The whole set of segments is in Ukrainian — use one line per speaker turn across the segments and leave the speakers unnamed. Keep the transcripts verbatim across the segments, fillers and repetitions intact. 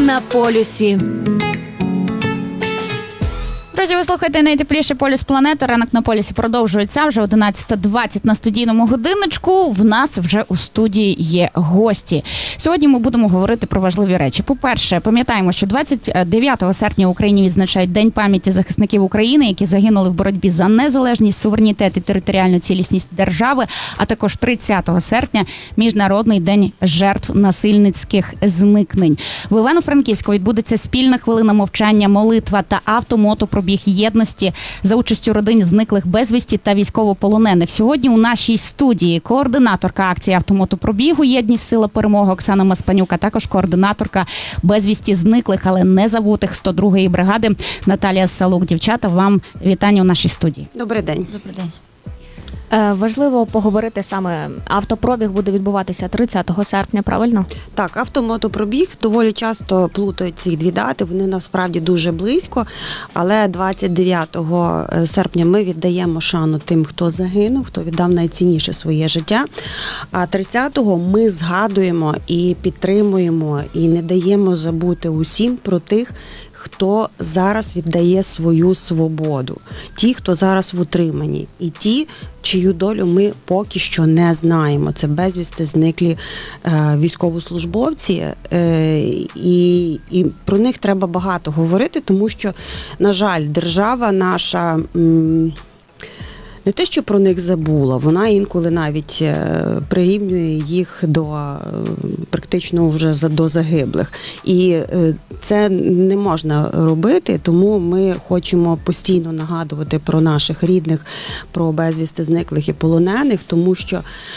на полюсі.
Друзі, ви слухаєте найтепліший полюс планети. Ранок на полюсі продовжується. Вже одинадцята двадцять на студійному годинничку. В нас вже у студії є гості. Сьогодні ми будемо говорити про важливі речі. По-перше, пам'ятаємо, що двадцять дев'ятого серпня в Україні відзначають День пам'яті захисників України, які загинули в боротьбі за незалежність, суверенітет і територіальну цілісність держави, а також тридцятого серпня – Міжнародний день жертв насильницьких зникнень. В Івано-Франківську відбудеться спільна хвилина мовчання, молитва та автомотопробіг єдності за участю родин зниклих безвісті та військовополонених. Сьогодні у нашій студії координаторка акції автомотопробігу «Єдність. Сила перемоги» Оксана Маспанюк, а також координаторка безвісті зниклих, але не забутих сто другої бригади Наталія Салук. Дівчата, вам вітання у нашій студії.
Добрий день.
Добрий день.
Важливо поговорити саме, автопробіг буде відбуватися тридцятого серпня, правильно?
Так, автомотопробіг, доволі часто плутають ці дві дати, вони насправді дуже близько, але двадцять дев'ятого серпня ми віддаємо шану тим, хто загинув, хто віддав найцінніше своє життя, а тридцятого ми згадуємо і підтримуємо, і не даємо забути усім про тих, хто зараз віддає свою свободу, ті, хто зараз в утриманні, і ті, чию долю ми поки що не знаємо. Це безвісти зниклі е, військовослужбовці, е, і, і про них треба багато говорити, тому що, на жаль, держава наша м, не те, що про них забула, вона інколи навіть прирівнює їх до практично вже до загиблих. І це не можна робити, тому ми хочемо постійно нагадувати про наших рідних, про безвісти зниклих і полонених, тому що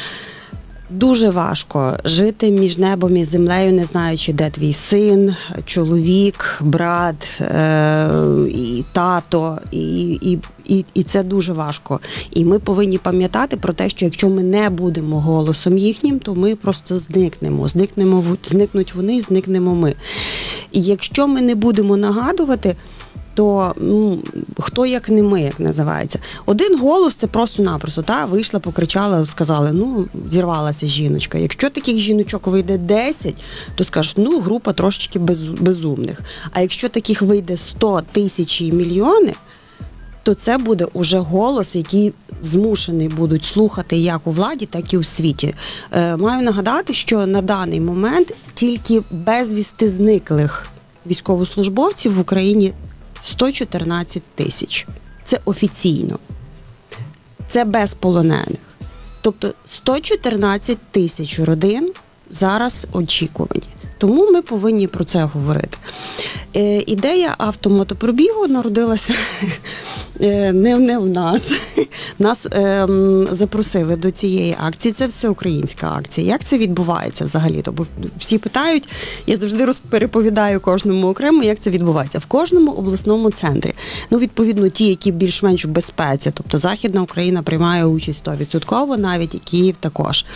дуже важко жити між небом і землею, не знаючи, де твій син, чоловік, брат, е- і тато, і, і, і, і це дуже важко. І ми повинні пам'ятати про те, що якщо ми не будемо голосом їхнім, то ми просто зникнемо. Зникнемо, зникнуть вони, зникнемо ми. І якщо ми не будемо нагадувати, то ну, хто як не ми, як називається. Один голос – це просто-напросто, та, вийшла, покричала, сказали, ну, зірвалася жіночка. Якщо таких жіночок вийде десять, то скажуть, ну, група трошечки без, безумних. А якщо таких вийде сто, тисячі і мільйони, то це буде уже голос, який змушений будуть слухати як у владі, так і у світі. Е, маю нагадати, що на даний момент тільки безвісти зниклих військовослужбовців в Україні сто чотирнадцять тисяч. Це офіційно. Це без полонених. Тобто сто чотирнадцять тисяч родин зараз очікувані. Тому ми повинні про це говорити. Е, ідея автомотопробігу народилася е, не, не в нас. Нас е, запросили до цієї акції. Це всеукраїнська акція. Як це відбувається взагалі? Бо всі питають, я завжди розпереповідаю кожному окремо, як це відбувається. В кожному обласному центрі. Ну, відповідно, ті, які більш-менш в безпеці. Тобто Західна Україна приймає участь сто відсотків, навіть і Київ також.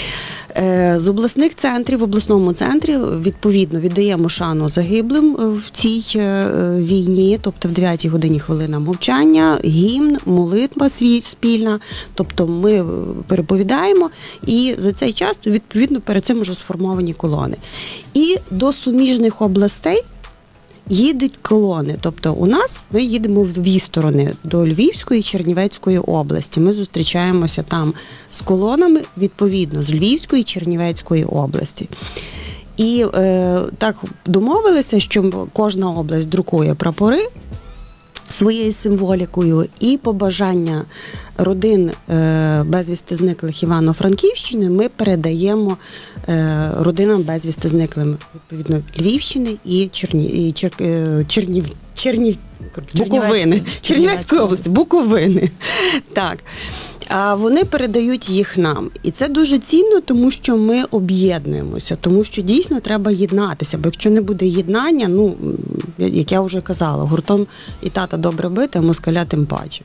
З обласних центрів, в обласному центрі, відповідно, віддаємо шану загиблим в цій війні, тобто в дев'ятій годині хвилина мовчання, гімн, молитва спільна, тобто ми переповідаємо, і за цей час, відповідно, перед цим вже сформовані колони. І до суміжних областей їдуть колони. Тобто у нас ми їдемо в дві сторони, до Львівської і Чернівецької області. Ми зустрічаємося там з колонами, відповідно, з Львівської і Чернівецької області. І е, так домовилися, що кожна область друкує прапори своєю символікою, і побажання родин е, безвісти зниклих Івано-Франківщини ми передаємо е, родинам безвісти зниклим, відповідно, Львівщини і, Черні, і Чер, е, Чернів, Чернів, Буковини, Чернівецької області, Буковини. Так. А вони передають їх нам. І це дуже цінно, тому що ми об'єднуємося, тому що дійсно треба єднатися, бо якщо не буде єднання, ну, як я вже казала, гуртом і тата добре бити, а москаля тим паче.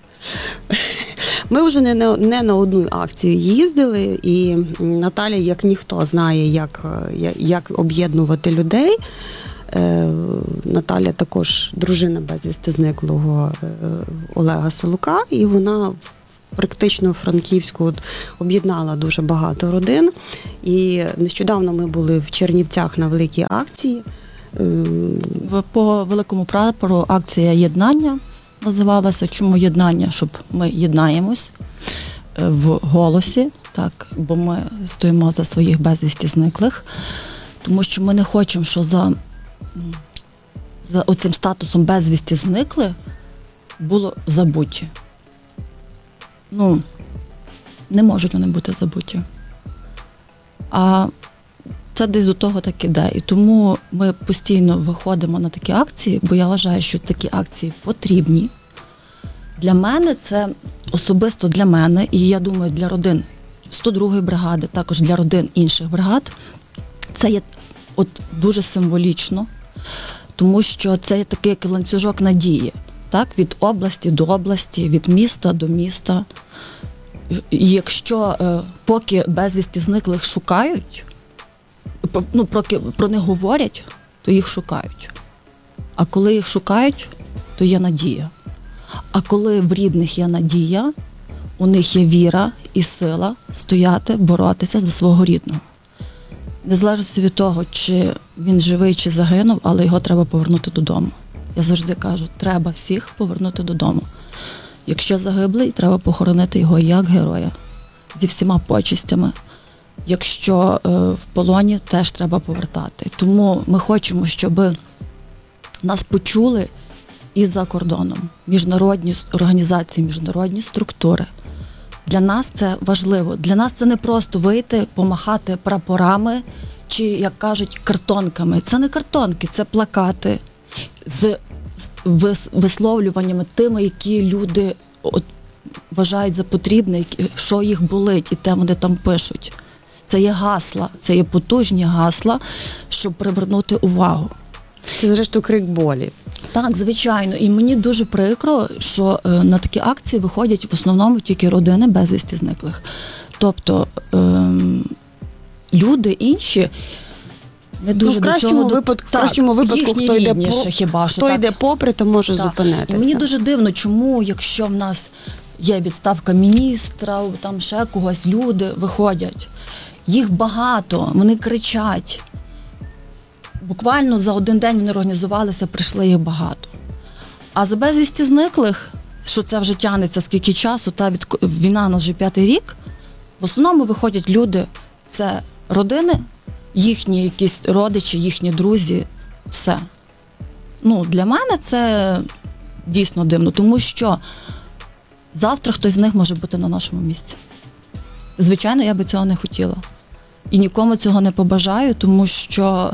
Ми вже не на, не на одну акцію їздили, і Наталя, як ніхто, знає, як, як об'єднувати людей. Наталя також дружина безвісти зниклого Олега Салука, і вона практично Франківську об'єднала дуже багато родин. І нещодавно ми були в Чернівцях на великій акції.
В- По великому прапору акція єднання називалася. Чому єднання? Щоб ми єднаємось е, в голосі, так, бо ми стоїмо за своїх безвісті зниклих, тому що ми не хочемо, що за, м, за оцим статусом безвісті зникли було забуті. Ну, не можуть вони бути забуті. А це десь до того так іде. І тому ми постійно виходимо на такі акції, бо я вважаю, що такі акції потрібні. Для мене це особисто для мене, і я думаю, для родин сто другої бригади, також для родин інших бригад, це є от дуже символічно, тому що це є такий як ланцюжок надії, так, від області до області, від міста до міста. І якщо е, поки безвісти зниклих шукають, по- ну, поки про них говорять, то їх шукають. А коли їх шукають, то є надія. А коли в рідних є надія, у них є віра і сила стояти, боротися за свого рідного. Незалежно від того, чи він живий, чи загинув, але його треба повернути додому. Я завжди кажу, треба всіх повернути додому. Якщо загиблий, треба похоронити його як героя, зі всіма почестями. Якщо е, в полоні, теж треба повертати. Тому ми хочемо, щоб нас почули і за кордоном. Міжнародні с- організації, міжнародні структури. Для нас це важливо. Для нас це не просто вийти, помахати прапорами чи, як кажуть, картонками. Це не картонки, це плакати з з вис- висловлюваннями тими, які люди от, вважають за потрібне, які- що їх болить, і те вони там пишуть. Це є гасла, це є потужні гасла, щоб привернути увагу.
Це, зрештою, крик болі.
Так, звичайно. І мені дуже прикро, що е, на такі акції виходять в основному тільки родини безвісті зниклих. Тобто ем, люди інші не дуже
Ну, в
до
кращому
цього... до-
випадку- в
Так,
кращому випадку,
їхні
хто йде
рідні
по-
ще хіба що.
Хто
так.
йде попри, то може
Так.
зупинитися.
І мені дуже дивно, чому, якщо в нас є відставка міністра, там ще когось, люди виходять. Їх багато, вони кричать. Буквально за один день вони організувалися, прийшли їх багато. А за безвісті зниклих, що це вже тягнеться скільки часу, та від війна у нас вже п'ятий рік, в основному виходять люди, це родини, їхні якісь родичі, їхні друзі, все. Ну, для мене це дійсно дивно, тому що завтра хтось з них може бути на нашому місці. Звичайно, я би цього не хотіла. І нікому цього не побажаю, тому що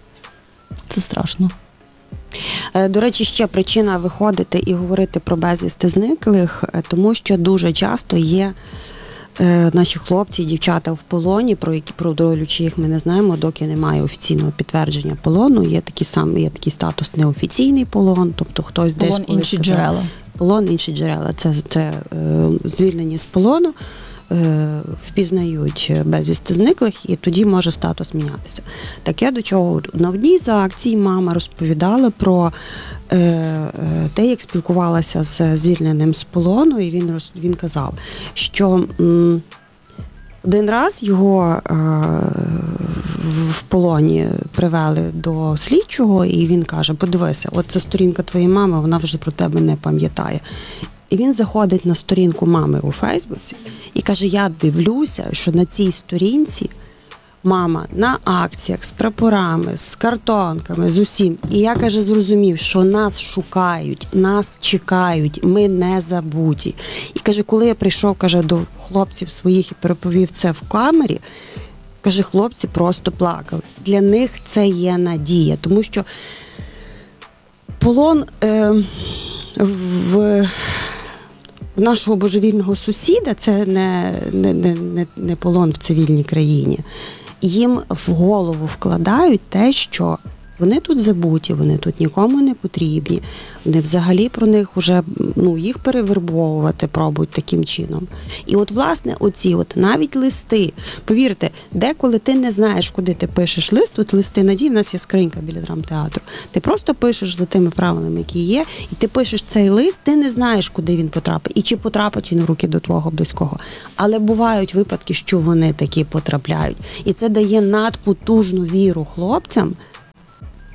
це страшно.
Е, До речі, ще причина виходити і говорити про безвісти зниклих, е, тому що дуже часто є е, наші хлопці і дівчата в полоні, про які про долю чиїх ми не знаємо, доки немає офіційного підтвердження полону. Є такий сам, є такий статус неофіційний полон, тобто хтось десь
Полон,
колись
інші
сказав,
джерела.
Полон, інші джерела. Це, це е, звільнені з полону, е, впізнають безвісти зниклих, і тоді може статус мінятися. Таке до чого? На одній з акцій мама розповідала про е, е, те, як спілкувалася з звільненим з полону, і він, роз, він казав, що м, один раз його е, в полоні привели до слідчого, і він каже, подивися, от це сторінка твоєї мами, вона вже про тебе не пам'ятає. І він заходить на сторінку мами у Фейсбуці і каже, я дивлюся, що на цій сторінці мама на акціях з прапорами, з картонками, з усім. І я, каже, зрозумів, що нас шукають, нас чекають, ми не забуті. І каже, коли я прийшов, каже, до хлопців своїх і переповів це в камері, каже, хлопці просто плакали. Для них це є надія, тому що полон е, в... В нашого божевільного сусіда це не, не, не, не, не полон в цивільній країні. Їм в голову вкладають те, що вони тут забуті, вони тут нікому не потрібні. Вони взагалі про них вже, ну, їх перевербовувати пробують таким чином. І от, власне, оці от навіть листи, повірте, деколи ти не знаєш, куди ти пишеш лист, от листи надії, в нас є скринька біля драмтеатру. Ти просто пишеш за тими правилами, які є, і ти пишеш цей лист, ти не знаєш, куди він потрапить, і чи потрапить він в руки до твого близького. Але бувають випадки, що вони такі потрапляють. І це дає надпотужну віру хлопцям,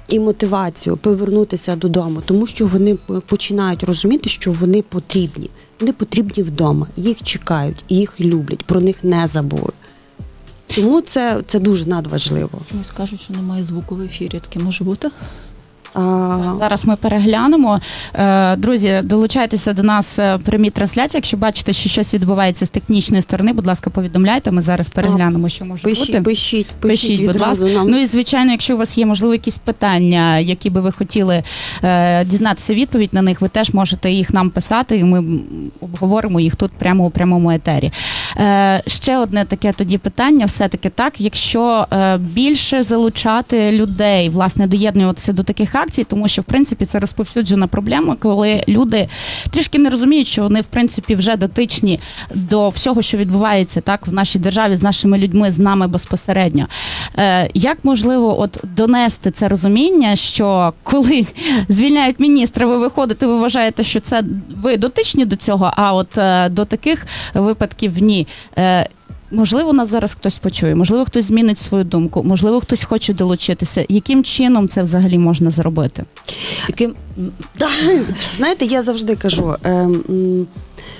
і мотивацію повернутися додому, тому що вони починають розуміти, що вони потрібні. Вони потрібні вдома, їх чекають, їх люблять, про них не забули. Тому це, це дуже надважливо.
Чомусь кажуть, що немає звуку в ефірі, таке може бути?
А,
Зараз ми переглянемо. Е, Друзі, долучайтеся до нас в прямій трансляції. Якщо бачите, що щось відбувається з технічної сторони, будь ласка, повідомляйте. Ми зараз переглянемо, що може
пишіть,
бути.
пишіть, пишіть,
Пишіть, будь
відразу
ласка.
нам.
Ну і звичайно, якщо у вас є, можливо, якісь питання, які би ви хотіли е, дізнатися відповідь на них, ви теж можете їх нам писати, і ми обговоримо їх тут прямо у прямому етері. Е, ще одне таке тоді питання, все-таки так, якщо е, більше залучати людей, власне, доєднуватися до таких акцій, тому що, в принципі, це розповсюджена проблема, коли люди трішки не розуміють, що вони, в принципі, вже дотичні до всього, що відбувається так в нашій державі, з нашими людьми, з нами безпосередньо. Е, як можливо от донести це розуміння, що коли звільняють міністра, ви виходите, ви вважаєте, що це ви дотичні до цього, а от е, до таких випадків ні. Е, Можливо, нас зараз хтось почує, можливо, хтось змінить свою думку, можливо, хтось хоче долучитися. Яким чином це взагалі можна зробити?
Яким
Да. Знаєте, я завжди кажу, е, м,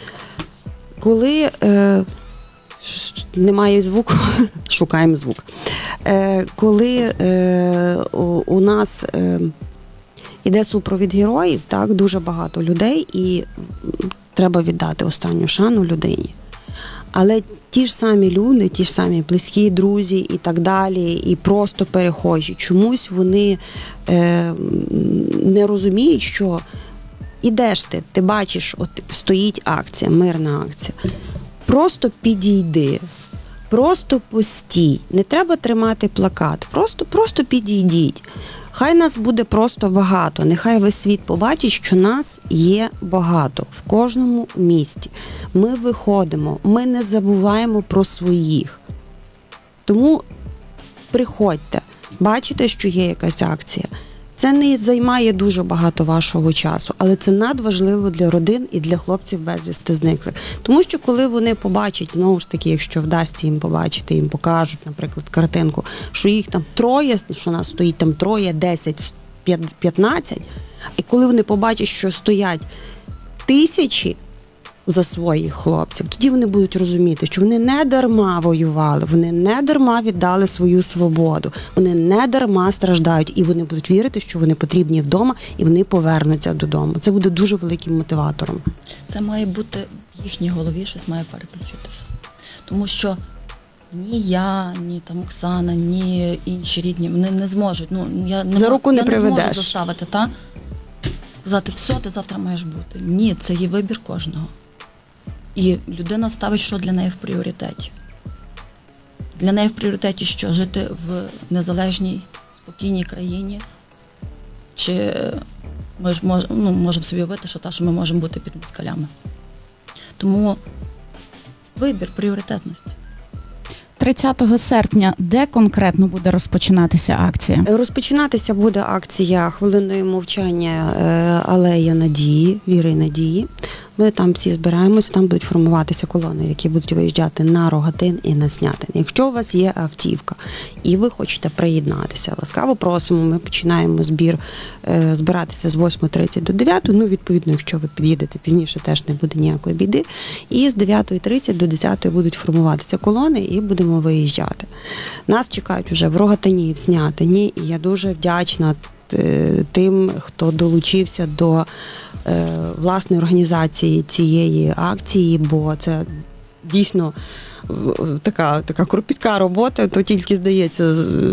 коли е, ш- немає звуку, шукаємо звук. Е, коли е, у, у нас е, іде супровід героїв, так, дуже багато людей, і м, треба віддати останню шану людині. Але ті ж самі люди, ті ж самі близькі, друзі і так далі, і просто перехожі, чомусь вони е, не розуміють, що ідеш ти, ти бачиш, от стоїть акція, мирна акція. Просто підійди, просто постій. Не треба тримати плакат, просто, просто підійдіть. Хай нас буде просто багато, нехай весь світ побачить, що нас є багато в кожному місті. Ми виходимо, ми не забуваємо про своїх. Тому приходьте, бачите, що є якась акція. Це не займає дуже багато вашого часу, але це надважливо для родин і для хлопців безвісти зниклих. Тому що коли вони побачать, знову ж таки, якщо вдасться їм побачити, їм покажуть, наприклад, картинку, що їх там троє, що нас стоїть там троє, десять, п'ятнадцять, і коли вони побачать, що стоять тисячі за своїх хлопців, тоді вони будуть розуміти, що вони не дарма воювали, вони не дарма віддали свою свободу, вони не дарма страждають, і вони будуть вірити, що вони потрібні вдома, і вони повернуться додому. Це буде дуже великим мотиватором.
Це має бути в їхній голові, щось має переключитися. Тому що ні я, ні там Оксана, ні інші рідні, вони не зможуть. Ну, я не,
За руку не
я не
приведеш.
зможу заставити, та? Сказати, все, ти завтра маєш бути. Ні, це є вибір кожного. І людина ставить, що для неї в пріоритеті. Для неї в пріоритеті що? Жити в незалежній, спокійній країні? Чи ми ж мож, ну, можемо собі уявити, що, та, що ми можемо бути під москалями. Тому вибір пріоритетності.
тридцятого серпня де конкретно буде розпочинатися акція?
Розпочинатися буде акція хвилинної мовчання е, Алея Надії, Віри і Надії. Ми там всі збираємося, там будуть формуватися колони, які будуть виїжджати на Рогатин і на Снятин. Якщо у вас є автівка і ви хочете приєднатися, ласкаво просимо, ми починаємо збір е, збиратися з восьмої тридцять до дев'ятої. Ну, відповідно, якщо ви під'їдете пізніше, теж не буде ніякої біди. І з дев'ятої тридцять до десятої будуть формуватися колони і будемо виїжджати. Нас чекають вже в Рогатині і в Снятині, і я дуже вдячна тим, хто долучився до е, власної організації цієї акції, бо це дійсно така, така кропітка робота, то тільки здається,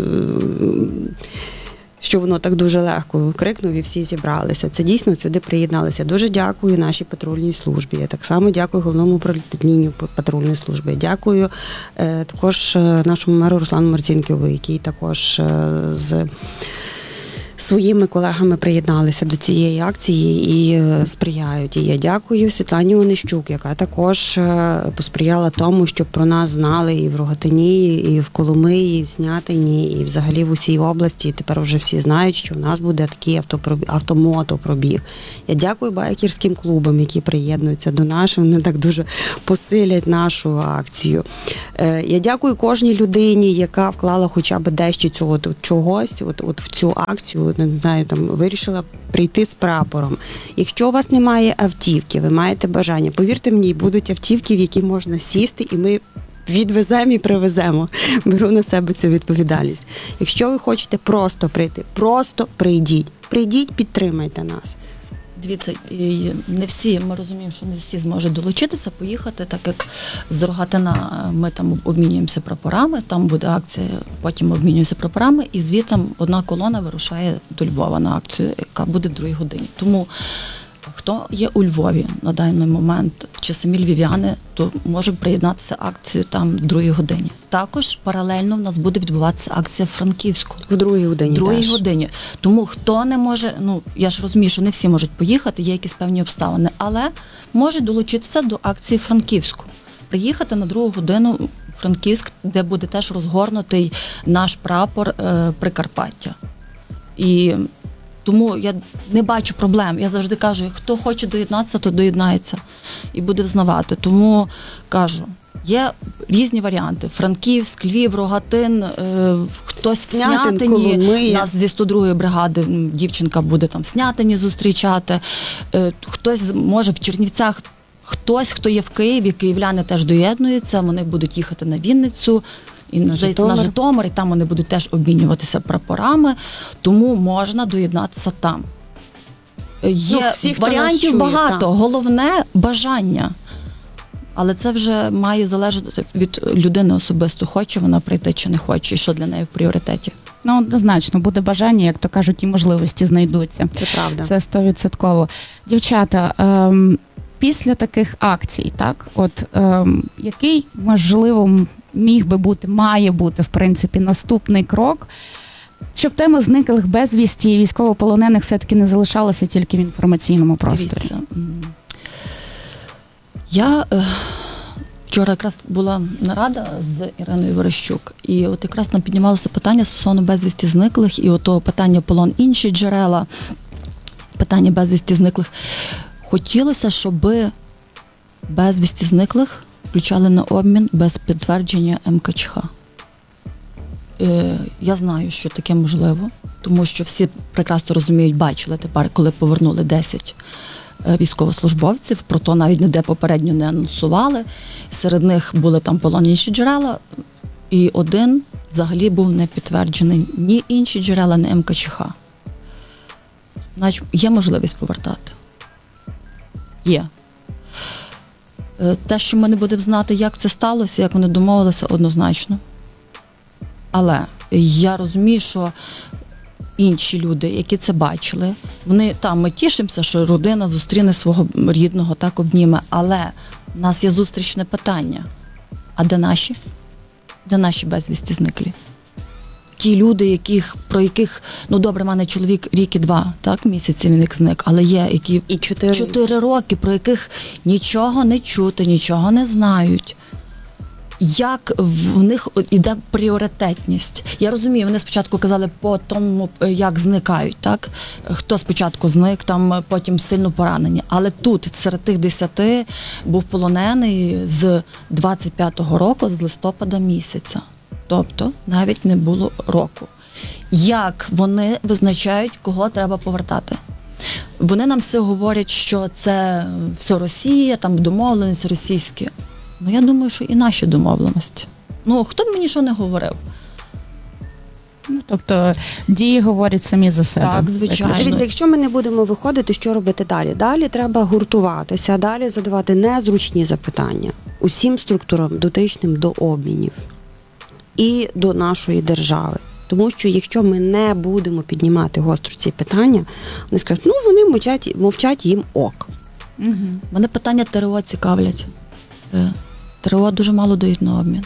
що воно так дуже легко крикнув і всі зібралися. Це дійсно сюди приєдналися. Дуже дякую нашій патрульній службі. Я так само дякую головному управлінню патрульної служби. Дякую е, також нашому меру Руслану Марцінківу, який також е, з своїми колегами приєдналися до цієї акції і сприяють. І я дякую Світлані Онищук, яка також посприяла тому, щоб про нас знали і в Рогатині, і в Коломиї, і в Снятині, і взагалі в усій області. І тепер вже всі знають, що в нас буде такий автомотопробіг. Я дякую байкерським клубам, які приєднуються до нашого, вони так дуже посилять нашу акцію. Я дякую кожній людині, яка вклала хоча б дещо цього чогось от, от в цю акцію. наприклад, не знаю, там вирішила прийти з прапором. Якщо у вас немає автівки, ви маєте бажання, повірте мені, будуть автівки, в які можна сісти, і ми відвеземо і привеземо. Беру на себе цю відповідальність. Якщо ви хочете просто прийти, просто прийдіть. Прийдіть, підтримайте нас.
Дивіться, і не всі, ми розуміємо, що не всі зможуть долучитися, поїхати, так як з Рогатина ми там обмінюємося прапорами, там буде акція, потім обмінюємося прапорами, і звідти одна колона вирушає до Львова на акцію, яка буде в другій годині. Тому хто є у Львові на даний момент, чи самі львів'яни, то може приєднатися акцію там в другій годині. Також паралельно в нас буде відбуватися акція в Франківську.
В другій годині
В другій
теж.
годині. Тому хто не може, ну я ж розумію, що не всі можуть поїхати, є якісь певні обставини, але можуть долучитися до акції в Франківську. Приїхати на другу годину в Франківськ, де буде теж розгорнутий наш прапор е, Прикарпаття. І тому я не бачу проблем. Я завжди кажу, хто хоче доєднатися, то доєднається і буде взнавати. Тому кажу, є різні варіанти. Франківськ, Львів, Рогатин, е, хтось в
Снятин,
Снятині.
Коломия.
Нас зі сто другої бригади м, дівчинка буде там в Снятині зустрічати. Е, хтось може в Чернівцях. Хтось, хто є в Києві, київляни теж доєднуються, вони будуть їхати на Вінницю, і на здається, на
Житомир.
Житомир, і там вони будуть теж обмінюватися прапорами, тому можна доєднатися там. Е, Є
Ну, всі, хто нас
варіантів
чує,
багато,
так.
головне бажання. Але це вже має залежати від людини особисто, хоче вона прийти чи не хоче, і що для неї в пріоритеті.
Ну, однозначно, буде бажання, як то кажуть, і можливості знайдуться.
Це правда.
Це стовідсотково. Дівчата, ем, після таких акцій, так, от ем, який, можливо, міг би бути, має бути, в принципі, наступний крок, щоб тема зниклих безвісті і військовополонених все-таки не залишалася тільки в інформаційному просторі?
Дивіться, м, я е, вчора якраз була нарада з Іриною Верещук, і от якраз нам піднімалося питання стосовно безвісті зниклих, і ото питання полон інші джерела, питання безвісті зниклих. Хотілося, щоб безвісті зниклих включали на обмін без підтвердження ем ка че ха. Е, я знаю, що таке можливо, тому що всі прекрасно розуміють, бачили тепер, коли повернули десять е, військовослужбовців, про то навіть ніде попередньо не анонсували. Серед них були там полонені джерела, і один взагалі був не підтверджений ні інші джерела, ні ем ка че ха. Значить, є можливість повертати. Є. Е, Те, що ми не будемо знати, як це сталося, як вони домовилися, однозначно. Але я розумію, що інші люди, які це бачили, вони там, ми тішимося, що родина зустріне свого рідного, так обніме, але в нас є зустрічне питання. А де наші? Де наші безвісті зниклі? Ті люди, яких, про яких, ну добре, в мене чоловік рік і два, так, місяці він як зник, але є, які
І чотири.
чотири роки, про яких нічого не чути, нічого не знають. Як в них іде пріоритетність? Я розумію, вони спочатку казали по тому, як зникають, так? Хто спочатку зник, там потім сильно поранені. Але тут, серед тих десяти, був полонений з двадцять п'ятого року, з листопада місяця. Тобто навіть не було року. Як вони визначають, кого треба повертати? Вони нам все говорять, що це все Росія, там домовленості російські. Ну, я думаю, що і наші домовленості. Ну, хто б мені що не говорив?
Ну, тобто дії говорять самі за себе.
Так, звичайно.
Виключно.
Дивіться, якщо ми не будемо виходити, що робити далі? Далі треба гуртуватися, далі задавати незручні запитання усім структурам, дотичним до обмінів і до нашої держави. Тому що якщо ми не будемо піднімати гостро ці питання, вони скажуть, ну вони мовчать, мовчать їм ок.
Угу.
Мене питання ТРО цікавлять. Е, ТРО дуже мало дають на обмін.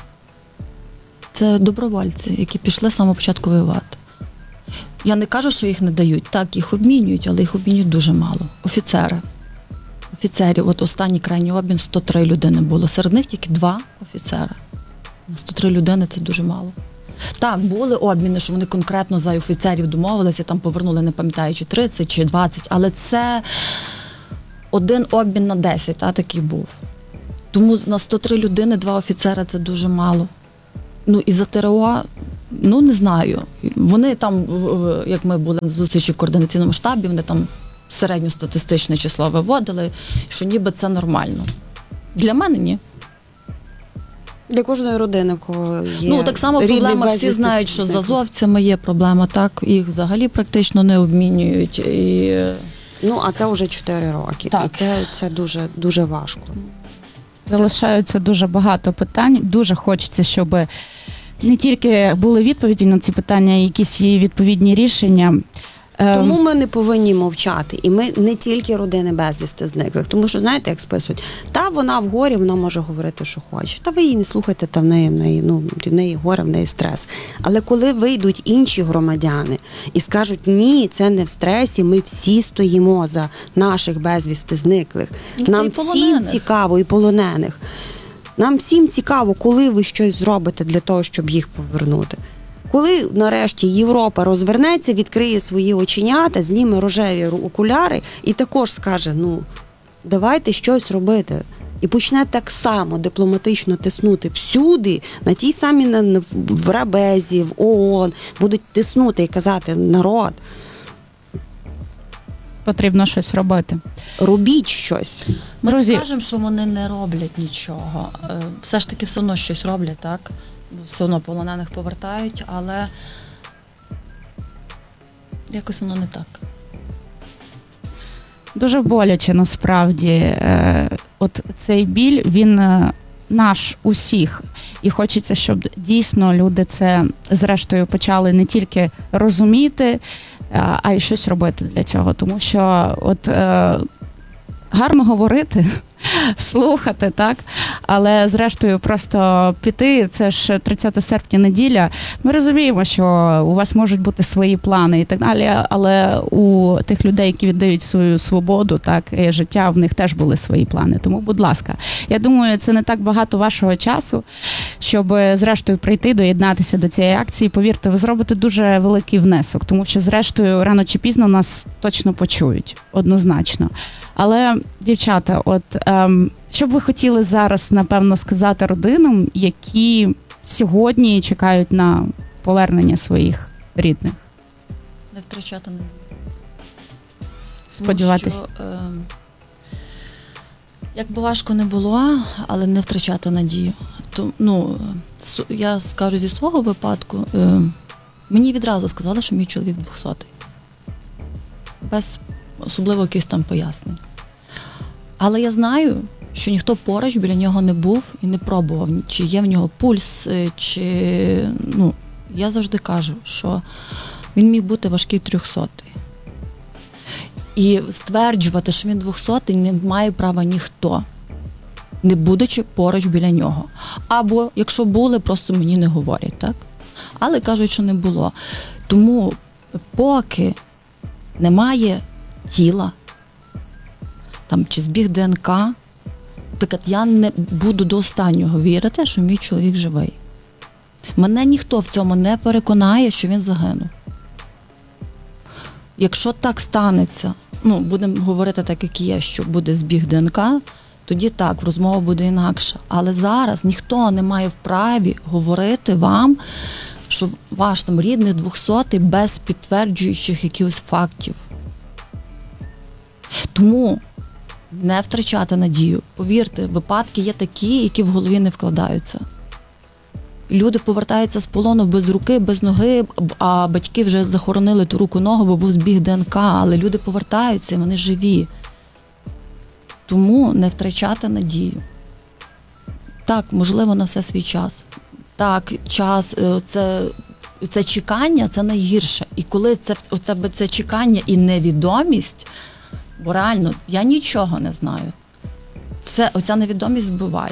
Це добровольці, які пішли з самого початку воювати. Я не кажу, що їх не дають. Так, їх обмінюють, але їх обмінюють дуже мало. Офіцери. Офіцерів. От останній крайній обмін сто три людини було. Серед них тільки два офіцери. На сто три людини це дуже мало. Так, були обміни, що вони конкретно за офіцерів домовилися, там повернули, не пам'ятаю, чи тридцять, чи двадцять, але це один обмін на десять, та, такий був. Тому на сто три людини два офіцера – це дуже мало. Ну і за ТРО Ну, не знаю. Вони там, в- в- як ми були на зустрічі в координаційному штабі, вони там середньостатистичне число виводили, що ніби це нормально. Для мене ні.
Для кожної родини, в кого є
Ну, так само
рідний
проблема, всі
безвісти
знають, що з
зниклий.
азовцями є проблема, так? Їх взагалі практично не обмінюють. І...
Ну, а це вже чотири роки.
Так.
І це, це дуже, дуже важко.
Залишаються дуже багато питань. Дуже хочеться, щоб не тільки були відповіді на ці питання, а й якісь є відповідні рішення. Ем,
Тому ми не повинні мовчати. І ми не тільки родини безвісти зниклих. Тому що, знаєте, як списують, та вона в горі, вона може говорити, що хоче. Та ви її не слухайте, та в неї, в неї, ну, в неї горе, в неї стрес. Але коли вийдуть інші громадяни і скажуть, ні, це не в стресі, ми всі стоїмо за наших безвісти зниклих.
Ну, та
Нам
й
всім
полонених.
цікаво, і полонених. Нам всім цікаво, коли ви щось зробите для того, щоб їх повернути. Коли нарешті Європа розвернеться, відкриє свої оченята, зніме рожеві ру- окуляри і також скаже, ну, давайте щось робити. І почне так само дипломатично тиснути всюди, на тій самій на- на- в Рабезі, в ООН, будуть тиснути і казати, народ,
Потрібно щось робити.
робіть щось.
Ми
Друзі-
не кажемо, що вони не роблять нічого. Е, Все ж таки все одно щось роблять, так? Бо все одно полонених повертають, але якось воно не так.
Дуже боляче насправді. Е, От цей біль, він е, наш усіх. І хочеться, щоб дійсно люди це зрештою почали не тільки розуміти, а- а й щось робити для цього. Тому що от е, гарно говорити, слухати, так? Але зрештою просто піти, це ж тридцяте серпня неділя. Ми розуміємо, що у вас можуть бути свої плани і так далі, але у тих людей, які віддають свою свободу, так, і життя, в них теж були свої плани. Тому, будь ласка, я думаю, це не так багато вашого часу, щоб зрештою прийти, доєднатися до цієї акції. Повірте, ви зробите дуже великий внесок, тому що зрештою рано чи пізно нас точно почують, однозначно. Але, дівчата, от ем, що б ви хотіли зараз, напевно, сказати родинам, які сьогодні чекають на повернення своїх рідних?
Не втрачати не
Сподіватись.
Тому що, е, як би важко не було, але не втрачати надію. То, ну, с- я скажу зі свого випадку, е, мені відразу сказали, що мій чоловік двохсотий. Без особливо якихось там пояснень. Але я знаю, що ніхто поруч біля нього не був і не пробував, чи є в нього пульс, е, чи ну, я завжди кажу, що він міг бути важкий трьохсотий. І стверджувати, що він двохсотий, не має права ніхто, не будучи поруч біля нього. Або, якщо були, просто мені не говорять, так? Але кажуть, що не було. Тому поки немає тіла, там, чи збіг ДНК, наприклад, я не буду до останнього вірити, що мій чоловік живий. Мене ніхто в цьому не переконає, що він загинув. Якщо так станеться, ну, будемо говорити так, як є, що буде збіг ДНК, тоді так, розмова буде інакша. Але зараз ніхто не має вправі говорити вам, що ваш там рідний двохсотий без підтверджуючих якихось фактів. Тому не втрачати надію. Повірте, випадки є такі, які в голові не вкладаються. Люди повертаються з полону без руки, без ноги, а батьки вже захоронили ту руку-ногу, бо був збіг ДНК, але люди повертаються, і вони живі. Тому не втрачати надію. Так, можливо, на все свій час. Так, час, е, це, це чекання, це найгірше. І коли це, оце, це чекання і невідомість, бо реально, я нічого не знаю. Це, оця невідомість вбиває.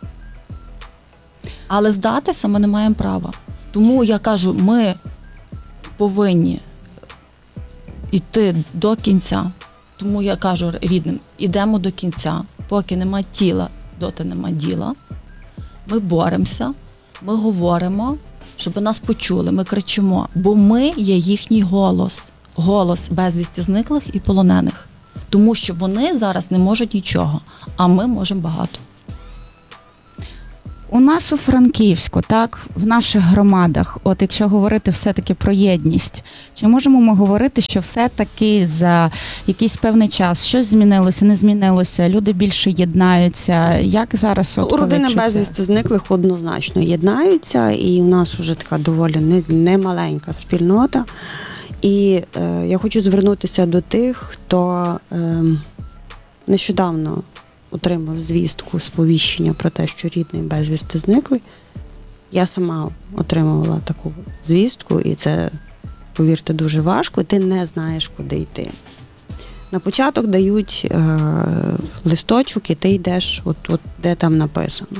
Але здатися ми не маємо права. Тому я кажу, ми повинні йти до кінця. Тому я кажу рідним, ідемо до кінця. Поки нема тіла, доти нема діла. Ми боремося, ми говоримо, щоб нас почули, ми кричимо. Бо ми є їхній голос. Голос безвісті зниклих і полонених. Тому що вони зараз не можуть нічого, а ми можемо багато.
У нас у Франківську, так, в наших громадах, от якщо говорити все-таки про єдність, чи можемо ми говорити, що все-таки за якийсь певний час щось змінилося, не змінилося, люди більше єднаються? Як зараз от,
У родини
коли чути?
безвісти зниклих однозначно єднаються, і у нас вже така доволі не- немаленька спільнота. І е, я хочу звернутися до тих, хто е, нещодавно отримав звістку, сповіщення про те, що рідний безвісти зниклий. Я сама отримувала таку звістку, і це, повірте, дуже важко. Ти не знаєш, куди йти. На початок дають е, листочок, і ти йдеш, от, от де там написано.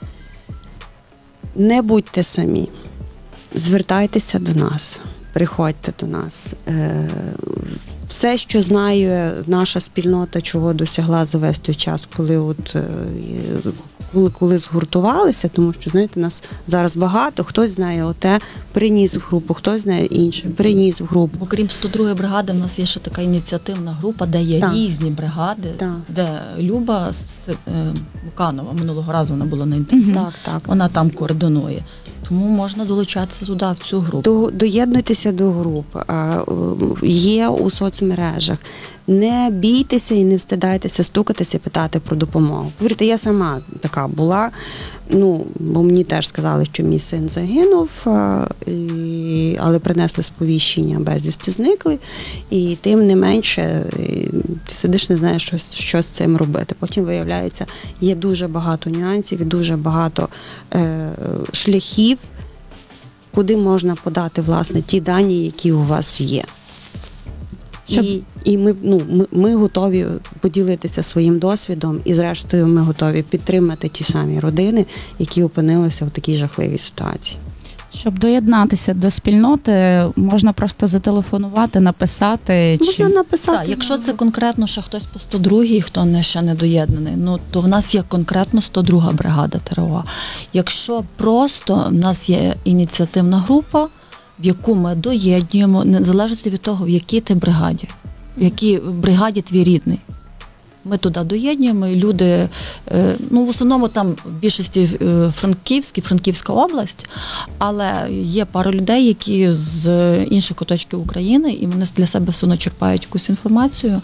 Не будьте самі, звертайтеся до нас, приходьте до нас. Е, все, що знає наша спільнота, чого досягла за весь той час, коли от е, коли, коли згуртувалися, тому що, знаєте, нас зараз багато, хтось знає оте, приніс в групу, хтось знає інше, приніс в групу.
Окрім сто другої бригади, в нас є ще така ініціативна група, де є
Так.
різні бригади,
Так.
де Люба С- е, Муканова, минулого разу вона була на інтерв'ю,
Так, так.
вона там координує. Тому можна долучатися туди, в цю групу.
До, доєднуйтеся до груп, а, є у соцмережах. Не бійтеся і не встидайтеся стукатися і питати про допомогу. Повірте, я сама така була, ну, бо мені теж сказали, що мій син загинув, а, і, але принесли сповіщення, безвісти зникли, і тим не менше і, ти сидиш, не знаєш, що, що з цим робити. Потім, виявляється, є дуже багато нюансів і дуже багато е, шляхів, куди можна подати, власне, ті дані, які у вас є.
Щоб-
І, і ми, ну, ми, ми готові поділитися своїм досвідом, і зрештою ми готові підтримати ті самі родини, які опинилися в такій жахливій ситуації.
Щоб доєднатися до спільноти, можна просто зателефонувати, написати. Чи...
Можна написати.
Так, якщо це конкретно ще хтось по сто другій, хто не ще не доєднаний, ну то в нас є конкретно сто друга бригада ТРО. Якщо просто в нас є ініціативна група, в яку ми доєднуємо, незалежно від того, в якій ти бригаді, в якій бригаді твій рідний. Ми туди доєднуємо, і люди, е, ну в основному там в більшості е, Франківський, Франківська область, але є пара людей, які з інших куточків України, і вони для себе все одно черпають якусь інформацію.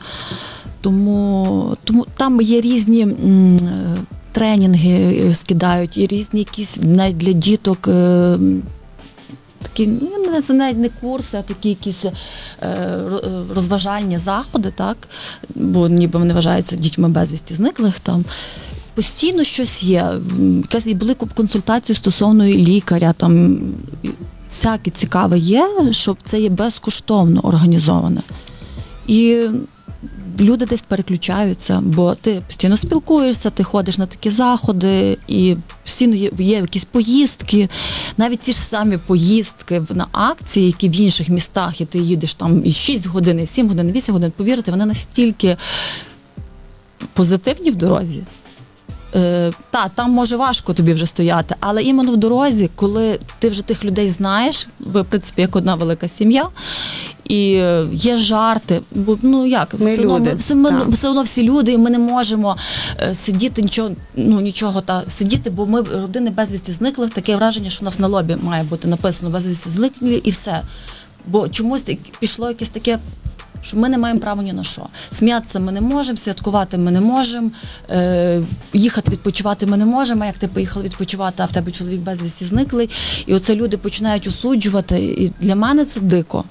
Тому, тому там є різні м, е, тренінги е, скидають, і різні якісь навіть для діток. Е, Такі, ну, це навіть не курси, а такі якісь е, ро- розважальні заходи, так? Бо ніби вони вважаються дітьми безвісті зниклих там. Постійно щось є. М, Якась і були консультації стосовно лікаря, там і всяке цікаве є, щоб це є безкоштовно організоване. І люди десь переключаються, бо ти постійно спілкуєшся, ти ходиш на такі заходи, і постійно є, є якісь поїздки, навіть ті ж самі поїздки на акції, які в інших містах, і ти їдеш там і шість годин, і сім годин, і вісім годин, повірте, вони настільки позитивні в дорозі. Е, та, там може важко тобі вже стояти, але іменно в дорозі, коли ти вже тих людей знаєш, ви, в принципі, як одна велика сім'я, і е, є жарти, бо ну як,
Ми
все, одно,
люди,
ми- все, ми-
так.
все одно всі люди, і ми не можемо е, сидіти нічого, ну нічого та сидіти, бо ми родини безвісті зниклих, таке враження, що в нас на лобі має бути написано безвісті зниклі і все. Бо чомусь пішло якесь таке, що ми не маємо права ні на що. Сміятися ми не можемо, святкувати ми не можемо, е, їхати відпочивати ми не можемо, а як ти поїхав відпочивати, а в тебе чоловік безвісті зниклий. І оце люди починають осуджувати, і для мене це дико.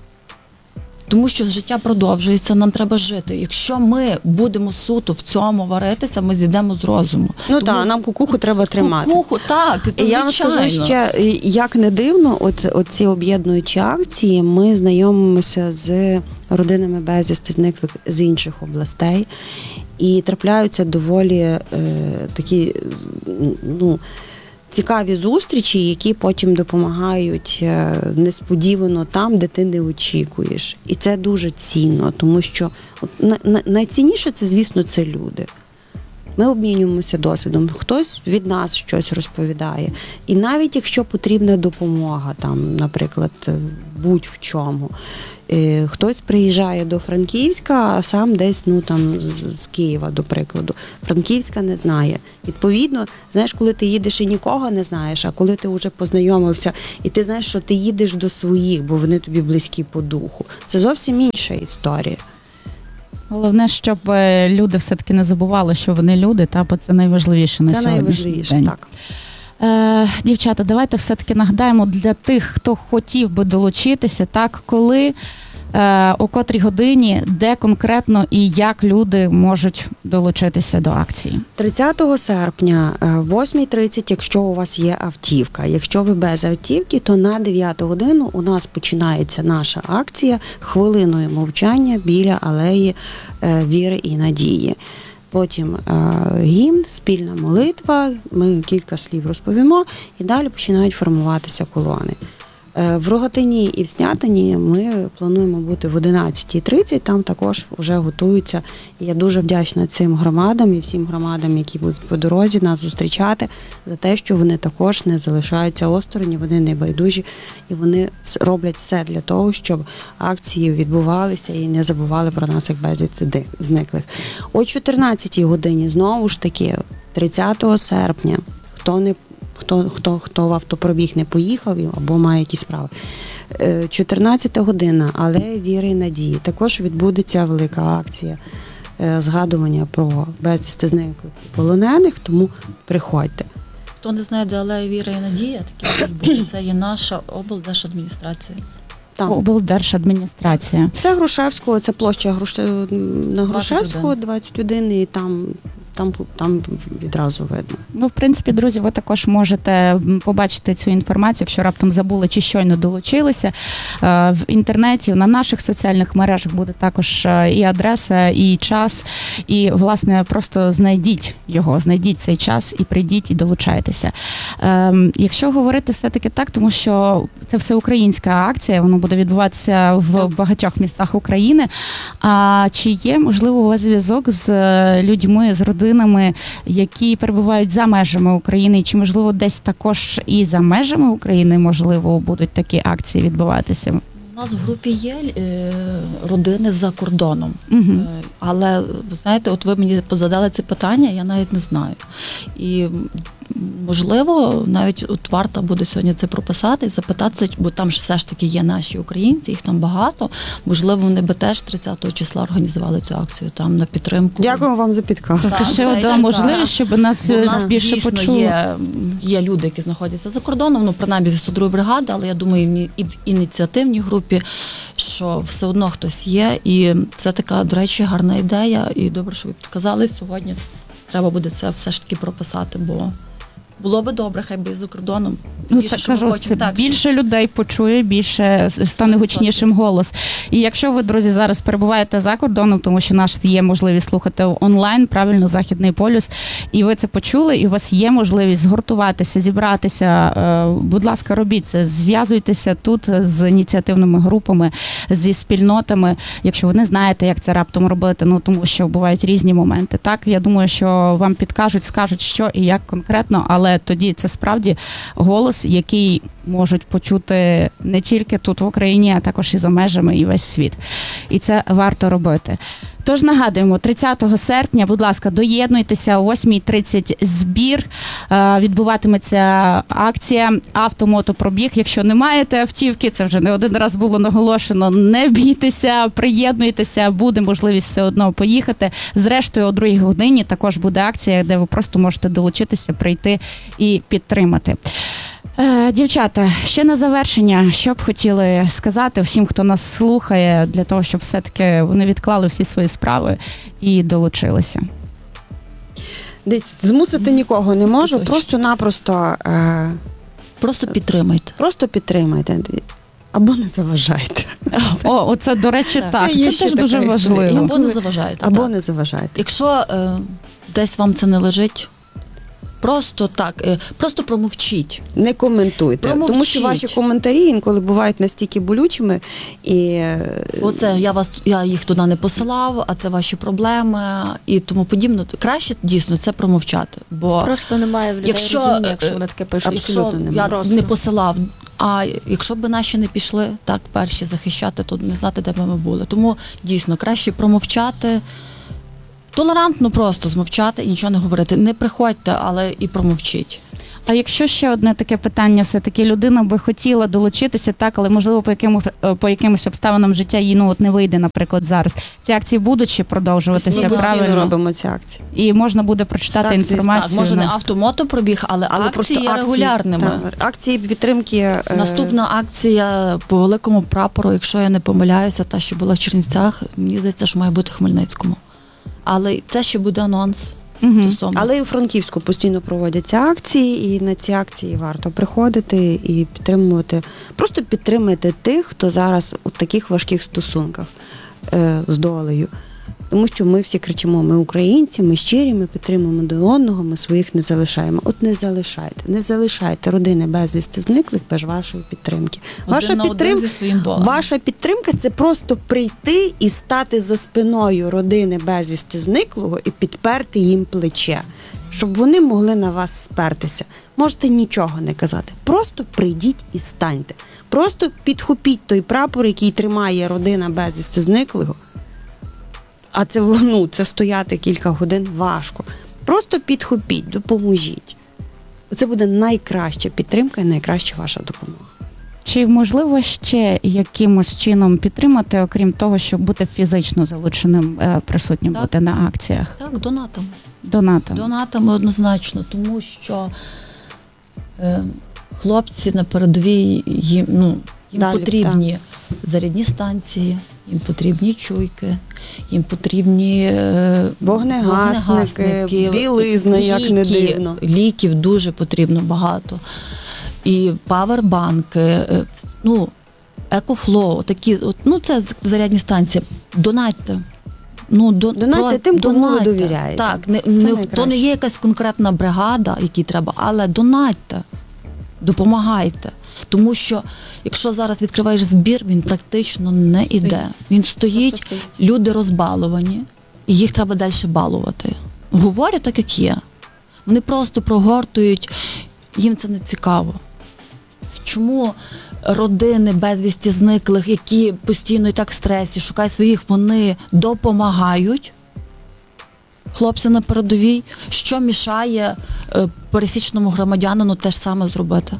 Тому що життя продовжується, нам треба жити. Якщо ми будемо суто в цьому варитися, ми зійдемо з розуму.
Ну так, нам кукуху треба тримати.
Кукуху, так,
І
то
я вам
звичайно.
скажу ще, як не дивно, от, от ці об'єднуючі акції, ми знайомимося з родинами безвісти зниклих з інших областей, і трапляються доволі е, такі, ну, цікаві зустрічі, які потім допомагають е, несподівано там, де ти не очікуєш. І це дуже цінно, тому що от, на, на, найцінніше це, звісно, це люди. Ми обмінюємося досвідом. Хтось від нас щось розповідає. І навіть якщо потрібна допомога, там, наприклад, будь-в чому. Е, Хтось приїжджає до Франківська, а сам десь ну, там, з, з Києва, до прикладу. Франківська не знає. Відповідно, знаєш, коли ти їдеш і нікого не знаєш, а коли ти вже познайомився, і ти знаєш, що ти їдеш до своїх, бо вони тобі близькі по духу. Це зовсім інша історія.
Головне, щоб е, люди все-таки не забували, що вони люди, та, бо це найважливіше на
Це
сьогоднішній
найважливіше,
день.
так.
Е, дівчата, давайте все-таки нагадаємо для тих, хто хотів би долучитися, так, коли, е, о котрій годині, де конкретно і як люди можуть долучитися до акції.
тридцятого серпня, е, восьма тридцять, якщо у вас є автівка. Якщо ви без автівки, то на дев'яту годину у нас починається наша акція хвилиною мовчання біля алеї е, Віри і Надії. Потім е, гімн, спільна молитва, ми кілька слів розповімо і далі починають формуватися колони. Е, в Рогатині і в Снятині ми плануємо бути в одинадцята тридцять, там також вже готуються. І я дуже вдячна цим громадам і всім громадам, які будуть по дорозі нас зустрічати, за те, що вони також не залишаються осторонь, вони не байдужі, і вони роблять все для того, щоб акції відбувалися і не забували про нас, як безвісти зниклих. О чотирнадцятій годині, знову ж таки, тридцятого серпня, хто не Хто, хто, хто в автопробіг не поїхав або має якісь справи. чотирнадцята година, алея Віри і Надії. Також відбудеться велика акція згадування про безвісти зниклих і полонених, тому приходьте.
Хто не знає, де алея Віра і Надія, таке теж буде. Це є наша облдержадміністрація.
Там.
Облдержадміністрація.
Це Грушевського, це площа Груше... на Грушевського,
двадцять один.
двадцять один, і там, там, там відразу видно.
Ну, в принципі, друзі, ви також можете побачити цю інформацію, якщо раптом забули чи щойно долучилися. В інтернеті, на наших соціальних мережах буде також і адреса, і час. І, власне, просто знайдіть його, знайдіть цей час і прийдіть і долучайтеся. Якщо говорити все-таки так, тому що це всеукраїнська акція, воно буде відбуватися в багатьох містах України. А чи є, можливо, у вас зв'язок з людьми, з родинами, які перебувають за межами України, і чи, можливо, десь також і за межами України, можливо, будуть такі акції відбуватися?
У нас в групі є е, родини за кордоном,
Угу.
е, але, ви знаєте, от ви мені задали це питання, я навіть не знаю. І, можливо, навіть от варто буде сьогодні це прописати і запитатися, бо там ж все ж таки є наші українці, їх там багато. Можливо, вони би теж тридцятого числа організували цю акцію там на підтримку.
Дякую вам за підказ.
Тобто ще
Так,
одна
так.
можливість, щоб нас
Бо в нас
більше
дійсно
почули.
Є, є люди, які знаходяться за кордоном, ну, принаймні зі сто другої бригади, але я думаю, і в ініціативній групі, що все одно хтось є. І це така, до речі, гарна ідея. І добре, що ви підказали сьогодні. Треба буде це все ж таки прописати, бо було би добре, хай би і за кордоном.
Ну,
Більше,
це
що ми
кажу,
хочемо,
це
так,
більше людей почує, більше стане гучнішим голос. І якщо ви, друзі, зараз перебуваєте за кордоном, тому що наш є можливість слухати онлайн, правильно, Західний полюс, і ви це почули, і у вас є можливість згуртуватися, зібратися, будь ласка, робіть це, зв'язуйтеся тут з ініціативними групами, зі спільнотами, якщо ви не знаєте, як це раптом робити, ну тому що бувають різні моменти. Так, я думаю, що вам підкажуть, скажуть, що і як конкретно, але тоді це справді голос, який можуть почути не тільки тут в Україні, а також і за межами, і весь світ. І це варто робити. Тож нагадуємо, тридцятого серпня, будь ласка, доєднуйтеся, о восьма тридцять збір, відбуватиметься акція «Автомотопробіг». Якщо не маєте автівки, це вже не один раз було наголошено, не бійтеся, приєднуйтеся, буде можливість все одно поїхати. Зрештою, о другій годині також буде акція, де ви просто можете долучитися, прийти і підтримати. Дівчата, ще на завершення, що б хотіли сказати всім, хто нас слухає, для того, щоб все-таки вони відклали всі свої справи і долучилися?
Десь змусити нікого не можу,
Точно.
просто-напросто е,
Просто підтримайте.
просто підтримайте. Або не заважайте.
О, оце, до речі,
Так.
так,
Це є
це
ще
теж
така
дуже
історія.
важливо.
Або не заважайте.
Або
так.
не заважайте.
Якщо е, десь вам це не лежить, Просто так, е, просто промовчіть.
Не коментуйте,
Промовчіть.
тому що ваші коментарі інколи бувають настільки болючими і е,
Оце я вас я їх туди не посилав, а це ваші проблеми і тому подібне. Краще дійсно це промовчати. Бо
Просто немає в людей
Якщо,
розуміння, якщо
е,
вони таке пишуть.
абсолютно
якщо
немає.
я
Просто.
не посилав, а якщо б наші не пішли так перші захищати, то не знати, де б ми були. Тому дійсно краще промовчати. Толерантно просто змовчати і нічого не говорити. Не приходьте, але і промовчіть.
А якщо ще одне таке питання, все-таки людина би хотіла долучитися, так, але можливо по якимось, по якимось обставинам життя їй ну, от не вийде, наприклад, зараз. Ці акції будуть ще продовжуватися,
ми постійно
правильно?
робимо ці акції.
І можна буде прочитати
Так, звісно.
інформацію.
Так, може не
на-
автомотопробіг, але,
Але
акції
просто
є
акції,
регулярними.
так, акції підтримки. е,
Наступна акція по великому прапору, якщо я не помиляюся, та що була в Чернівцях, мені здається, що має бути в Хмельницькому. Але це ще буде анонс
Мгм.
стосовно.
Але і у Франківську постійно проводяться акції, і на ці акції варто приходити і підтримувати. Просто підтримайте тих, хто зараз у таких важких стосунках е, з долею. Тому що ми всі кричимо: ми українці, ми щирі, ми підтримуємо один одного, ми своїх не залишаємо. От не залишайте, не залишайте родини безвісти зниклих без вашої підтримки.
Один
Ваша
на один
підтримка,
зі своїм болем.
ваша підтримка це просто прийти і стати за спиною родини безвісти зниклого і підперти їм плече, щоб вони могли на вас спертися. Можете нічого не казати. Просто прийдіть і станьте. Просто підхопіть той прапор, який тримає родина безвісти зниклого. А це, ну, це стояти кілька годин важко. Просто підхопіть, допоможіть. Це буде найкраща підтримка і найкраща ваша допомога.
Чи можливо ще якимось чином підтримати, окрім того, щоб бути фізично залученим, е, присутнім
Так.
бути на акціях?
Так, донатом.
Донатом.
Донатами однозначно, тому що е, хлопці на передовій, їм, ну, їм
Далі,
потрібні зарядні станції, їм потрібні чуйки, їм потрібні е,
Вогнегасники, білизна, як не дивно.
Ліків дуже потрібно багато. І павербанки, е, ну, екофлоу, такі, от, ну це зарядні станції. Донатьте. Ну, до,
Донатьте тим, кому ви довіряєте.
Так, не,
Це
не, то
найкраще.
не є якась конкретна бригада, якій треба, але донатьте, допомагайте. Тому що, якщо зараз відкриваєш збір, він практично не іде. Він стоїть, люди розбаловані, і їх треба далі балувати. Говорю так, як є. Вони просто прогортують, їм це не цікаво. Чому родини безвісті зниклих, які постійно і так в стресі, шукають своїх, вони допомагають хлопцям на передовій? Що мішає е, пересічному громадянину те ж саме зробити?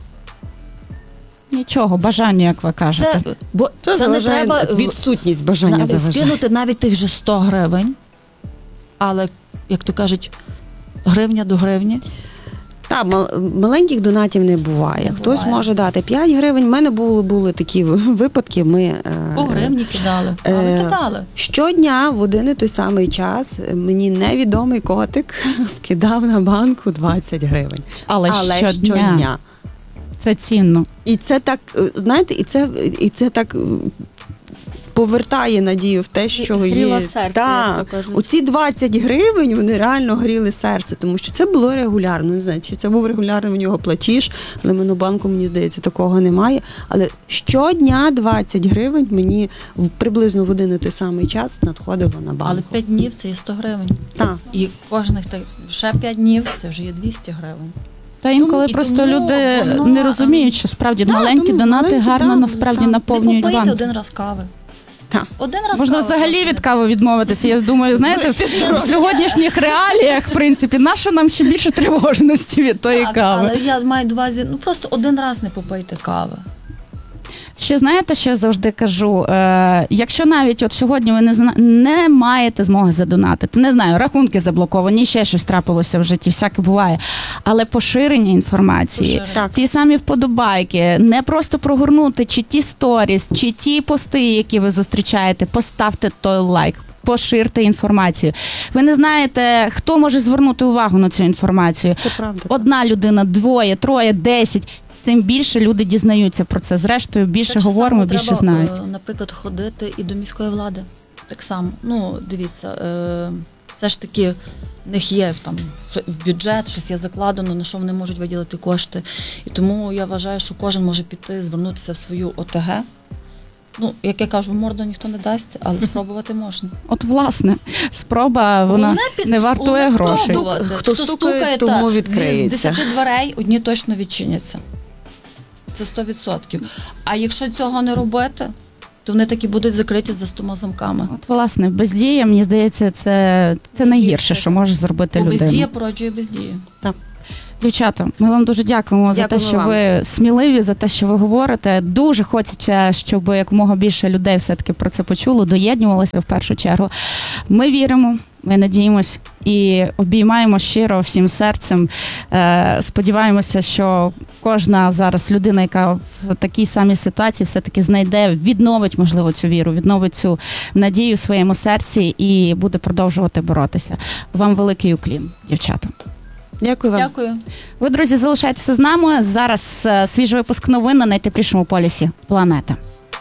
Нічого, бажання, як ви кажете.
Це, бо
Це,
це не
заважає,
треба
відсутність бажання
на,
заважає.
скинути навіть тих же сто гривень, але, як то кажуть, гривня до гривні.
Так, мал- маленьких донатів не буває.
Не
Хтось
буває.
може дати п'ять гривень. У мене були, були такі випадки. Ми е,
По гривні кидали, але
Е,
кидали.
щодня в один і той самий час мені невідомий котик скидав на банку двадцять гривень.
Але,
Але
щодня.
щодня.
Це цінно.
І це так, е, знаєте, і це, і це так е, повертає надію в те, що
Гріло
є.
серце,
Так.
як то кажуть.
Оці двадцять гривень, вони реально гріли серце, тому що це було регулярно. Не знаю, чи це був регулярно в нього платіж, але Монобанку, мені здається, такого немає. Але щодня двадцять гривень мені в приблизно в один і той самий час надходило на банку.
Але п'ять днів це є сто гривень.
Так.
І кожних так, ще п'ять днів це вже є двісті гривень.
Та інколи
і
просто
тому
люди
воно,
не розуміють, що справді
Так,
маленькі
тому
донати
маленькі,
гарно
так,
насправді
так.
наповнюють
Не попийте
банк.
один раз кави.
Так.
Один раз
Можна
кави
взагалі
просто.
від кави відмовитися. Я думаю, знаєте, в сьогоднішніх реаліях, в принципі, нащо нам ще більше тривожності від тої
Так,
кави?
але я маю на увазі, ну просто один раз не попийте кави.
Ще знаєте, що я завжди кажу? Е, якщо навіть от сьогодні ви не зна... не маєте змоги задонатити, не знаю, рахунки заблоковані, ще щось трапилося в житті, всяке буває. Але поширення інформації,
Поширення.
Так.
ці самі вподобайки, не просто прогорнути чи ті сторіс, чи ті пости, які ви зустрічаєте, поставте той лайк. Поширте інформацію. Ви не знаєте, хто може звернути увагу на цю інформацію.
Це правда.
Одна людина, двоє, троє, десять. Тим більше люди дізнаються про це. Зрештою, більше
Так
говоримо,
само
більше
треба,
знають.
е, наприклад, ходити і до міської влади. Так само. Ну, дивіться, е, все ж таки в них є там що- в бюджет, щось є закладено, на що вони можуть виділити кошти. І тому я вважаю, що кожен може піти, звернутися в свою ОТГ. Ну, як я кажу, в морду ніхто не дасть, але спробувати можна.
От, власне, спроба, вона
Головне під-
не вартує
головне
грошей.
спробувати.
Хто стукає, тому
та,
відкриється.
З десяти дверей одні точно відчиняться. Це сто відсотків. А якщо цього не робити, то вони таки будуть закриті за стома замками.
От, власне, бездія, мені здається, це, це найгірше, що може зробити
Бо
людина.
бездія породжує бездію.
Дівчата, ми вам дуже дякуємо за те,
Дякуємо
що
вам.
ви сміливі, за те, що ви говорите. Дуже хочеться, щоб якомога більше людей все-таки про це почуло, доєднувалося в першу чергу. Ми віримо, ми надіємось і обіймаємо щиро всім серцем. Е, Сподіваємося, що кожна зараз людина, яка в такій самій ситуації, все-таки знайде, відновить, можливо, цю віру, відновить цю надію в своєму серці і буде продовжувати боротися. Вам великий уклін, дівчата.
Дякую вам.
Дякую.
Ви, друзі, залишайтеся з нами. Зараз е, свіжий випуск новин на найтеплішому полюсі планети.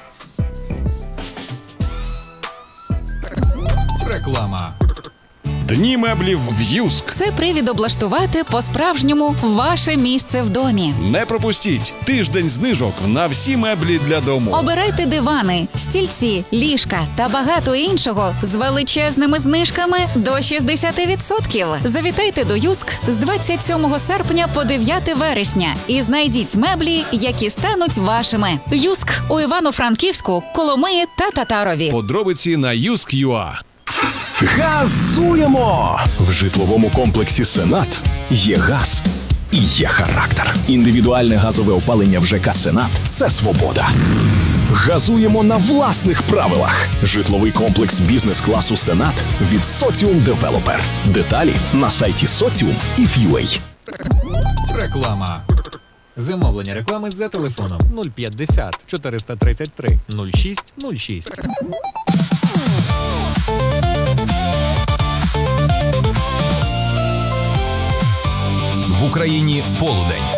Реклама.
Дні меблів в Юск.
Це привід облаштувати по-справжньому ваше місце в домі.
Не пропустіть тиждень знижок на всі меблі для дому.
Обирайте дивани, стільці, ліжка та багато іншого з величезними знижками до шістдесят відсотків. Завітайте до Юск з двадцять сьомого серпня по дев'яте вересня і знайдіть меблі, які стануть вашими. Юск у Івано-Франківську, Коломиї та Татарові.
Подробиці на юск точка ю а.
Газуємо! В житловому комплексі «Сенат» є газ і є характер. Індивідуальне газове опалення в ЖК «Сенат» – це свобода. Газуємо на власних правилах. Житловий комплекс бізнес-класу «Сенат» від Соціум Девелопер. Деталі на сайті Соціум і Ф'юей.
Реклама. Замовлення реклами за телефоном нуль п'ятдесят чотириста тридцять три нуль шість нуль шість.
В Україні полудень.